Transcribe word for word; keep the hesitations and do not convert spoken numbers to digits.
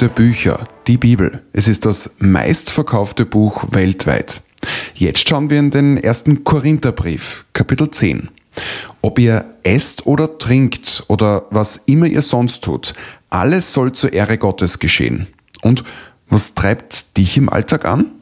der Bücher, die Bibel. Es ist das meistverkaufte Buch weltweit. Jetzt schauen wir in den ersten Korintherbrief, Kapitel zehn. Ob ihr esst oder trinkt oder was immer ihr sonst tut, alles soll zur Ehre Gottes geschehen. Und was treibt dich im Alltag an?